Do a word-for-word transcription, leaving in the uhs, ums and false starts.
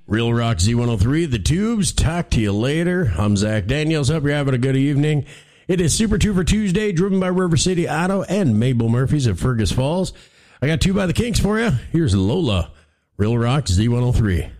Real Rock Z one oh three, The Tubes. Talk to you later. I'm Zach Daniels. Hope you're having a good evening. It is Super Two for Tuesday, driven by River City Auto and Mabel Murphy's of Fergus Falls. I got two by the Kinks for you. Here's Lola. Real Rock Z one oh three.